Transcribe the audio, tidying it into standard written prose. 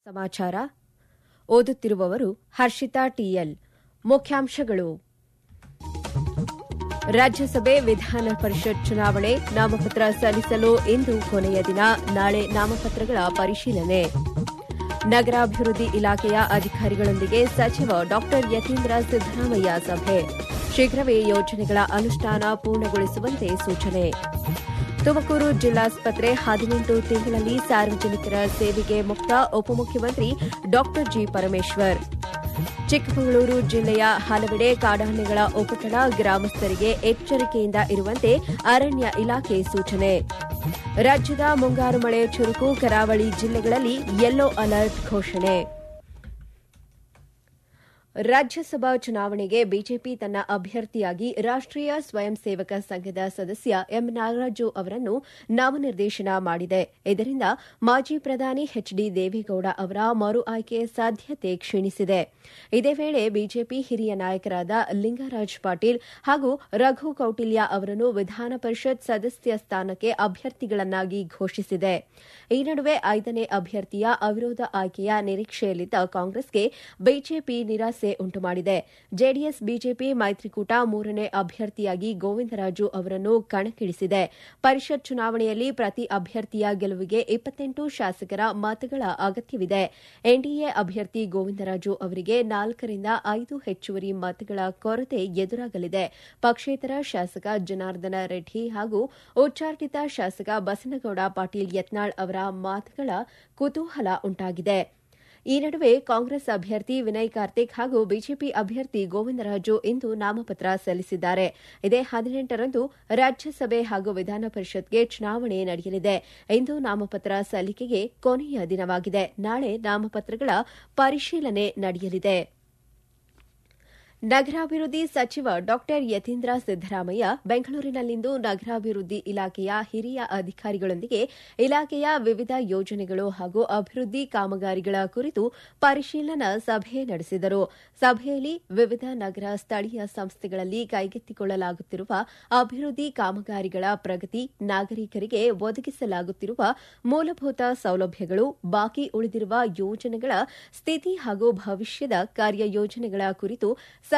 ಸಮಾಚಾರ ಓದುತ್ತಿರುವವರು ಹರ್ಷಿತಾ ಟಿಎಲ್. ಮುಖ್ಯಾಂಶಗಳು. ರಾಜ್ಯಸಭೆ ವಿಧಾನ ಪರಿಷತ್ ಚುನಾವಣೆ ನಾಮಪತ್ರ ಸಲ್ಲಿಸಲು ಇಂದು ಕೊನೆಯ ದಿನ. ನಾಳೆ ನಾಮಪತ್ರಗಳ ಪರಿಶೀಲನೆ. ನಗರಾಭಿವೃದ್ಧಿ ಇಲಾಖೆಯ ಅಧಿಕಾರಿಗಳೊಂದಿಗೆ ಸಚಿವ ಡಾ ಯತೀಂದ್ರ ಸಿದ್ದರಾಮಯ್ಯ ಸಭೆ. ಶೀಘ್ರವೇ ಯೋಜನೆಗಳ ಅನುಷ್ಠಾನ ಪೂರ್ಣಗೊಳಿಸುವಂತೆ ಸೂಚನೆ. ತುಮಕೂರು ಜಿಲ್ಲಾಸ್ಪತ್ರೆ 18 ತಿಂಗಳಲ್ಲಿ ಸಾರ್ವಜನಿಕರ ಸೇವೆಗೆ ಮುಕ್ತ. ಉಪಮುಖ್ಯಮಂತ್ರಿ ಡಾ ಜಿ ಪರಮೇಶ್ವರ್. ಚಿಕ್ಕಮಗಳೂರು ಜಿಲ್ಲೆಯ ಹಲವೆಡೆ ಕಾಡಾನೆಗಳ ಉಪಟಳ. ಗ್ರಾಮಸ್ಥರಿಗೆ ಎಚ್ಚರಿಕೆಯಿಂದ ಇರುವಂತೆ ಅರಣ್ಯ ಇಲಾಖೆ ಸೂಚನೆ. ರಾಜ್ಯದ ಮುಂಗಾರು ಮಳೆ ಚುರುಕು. ಕರಾವಳಿ ಜಿಲ್ಲೆಗಳಲ್ಲಿ ಯೆಲ್ಲೋ ಅಲರ್ಟ್ ಘೋಷಣೆ. ರಾಜ್ಯಸಭಾ ಚುನಾವಣೆಗೆ ಬಿಜೆಪಿ ತನ್ನ ಅಭ್ಯರ್ಥಿಯಾಗಿ ರಾಷ್ಟೀಯ ಸ್ವಯಂ ಸೇವಕ ಸಂಘದ ಸದಸ್ಯ ಎಂ ನಾಗರಾಜು ಅವರನ್ನು ನಾಮನಿರ್ದೇಶನ ಮಾಡಿದೆ. ಇದರಿಂದ ಮಾಜಿ ಪ್ರಧಾನಿ ಎಚ್ಡಿ ದೇವೇಗೌಡ ಅವರ ಮರು ಆಯ್ಕೆ ಸಾಧ್ಯತೆ ಕ್ಷೀಣಿಸಿದೆ. ಇದೇ ವೇಳೆ ಬಿಜೆಪಿ ಹಿರಿಯ ನಾಯಕರಾದ ಲಿಂಗರಾಜ್ ಪಾಟೀಲ್ ಹಾಗೂ ರಘು ಕೌಟಿಲ್ಯ ಅವರನ್ನು ವಿಧಾನ ಪರಿಷತ್ ಸದಸ್ಯ ಸ್ಥಾನಕ್ಕೆ ಅಭ್ಯರ್ಥಿಗಳನ್ನಾಗಿ ಘೋಷಿಸಿದೆ. ಈ ನಡುವೆ 5ನೇ ಅಭ್ಯರ್ಥಿಯ ಅವಿರೋಧ ಆಯ್ಕೆಯ ನಿರೀಕ್ಷೆಯಲ್ಲಿದ್ದ ಕಾಂಗ್ರೆಸ್ಗೆ ಬಿಜೆಪಿ ನಿರಾಸೆ ಉಂಟುಮಾಡಿದೆ. ಜೆಡಿಎಸ್ ಬಿಜೆಪಿ ಮೈತ್ರಿಕೂಟ 3ನೇ ಅಭ್ಯರ್ಥಿಯಾಗಿ ಗೋವಿಂದರಾಜು ಅವರನ್ನು ಕಣಕ್ಕಿಳಿಸಿದೆ. ಪರಿಷತ್ ಚುನಾವಣೆಯಲ್ಲಿ ಪ್ರತಿ ಅಭ್ಯರ್ಥಿಯ ಗೆಲುವಿಗೆ 28 ಶಾಸಕರ ಮತಗಳ ಅಗತ್ಯವಿದೆ. ಎನ್ಡಿಎ ಅಭ್ಯರ್ಥಿ ಗೋವಿಂದರಾಜು ಅವರಿಗೆ 4 ರಿಂದ 5 ಹೆಚ್ಚುವರಿ ಮತಗಳ ಕೊರತೆ ಎದುರಾಗಲಿದೆ. ಪಕ್ಷೇತರ ಶಾಸಕ ಜನಾರ್ದನ ರೆಡ್ಡಿ ಹಾಗೂ ಉಚ್ಚಾಟಿತ ಶಾಸಕ ಬಸನಗೌಡ ಪಾಟೀಲ್ ಯತ್ನಾಳ್ ಅವರ ಮತಗಳ ಕುತೂಹಲ ಉಂಟಾಗಿದೆ. ಈ ನಡುವೆ ಕಾಂಗ್ರೆಸ್ ಅಭ್ಯರ್ಥಿ ವಿನಯ್ ಕಾರ್ತಿಕ್ ಹಾಗೂ ಬಿಜೆಪಿ ಅಭ್ಯರ್ಥಿ ಗೋವಿಂದರಾಜು ಇಂದು ನಾಮಪತ್ರ ಸಲ್ಲಿಸಿದ್ದಾರೆ. ಇದೇ 18ರಂದು ರಾಜ್ಯಸಭೆ ಹಾಗೂ ವಿಧಾನ ಪರಿಷತ್ಗೆ ಚುನಾವಣೆ ನಡೆಯಲಿದೆ. ಇಂದು ನಾಮಪತ್ರ ಸಲ್ಲಿಕೆಗೆ ಕೊನೆಯ ದಿನವಾಗಿದೆ. ನಾಳೆ ನಾಮಪತ್ರಗಳ ಪರಿಶೀಲನೆ ನಡೆಯಲಿದೆ. ನಗರಾಭಿವೃದ್ಧಿ ಸಚಿವ ಡಾ ಯತೀಂದ್ರ ಸಿದ್ದರಾಮಯ್ಯ ಬೆಂಗಳೂರಿನಲ್ಲಿಂದು ನಗರಾಭಿವೃದ್ಧಿ ಇಲಾಖೆಯ ಹಿರಿಯ ಅಧಿಕಾರಿಗಳೊಂದಿಗೆ ಇಲಾಖೆಯ ವಿವಿಧ ಯೋಜನೆಗಳು ಹಾಗೂ ಅಭಿವೃದ್ಧಿ ಕಾಮಗಾರಿಗಳ ಕುರಿತು ಪರಿಶೀಲನಾ ಸಭೆ ನಡೆಸಿದರು. ಸಭೆಯಲ್ಲಿ ವಿವಿಧ ನಗರ ಸ್ಥಳೀಯ ಸಂಸ್ಥೆಗಳಲ್ಲಿ ಕೈಗೆತ್ತಿಕೊಳ್ಳಲಾಗುತ್ತಿರುವ ಅಭಿವೃದ್ಧಿ ಕಾಮಗಾರಿಗಳ ಪ್ರಗತಿ, ನಾಗರಿಕರಿಗೆ ಒದಗಿಸಲಾಗುತ್ತಿರುವ ಮೂಲಭೂತ ಸೌಲಭ್ಯಗಳು, ಬಾಕಿ ಉಳಿದಿರುವ ಯೋಜನೆಗಳ ಸ್ಥಿತಿ ಹಾಗೂ ಭವಿಷ್ಯದ ಕಾರ್ಯಯೋಜನೆಗಳ ಕುರಿತು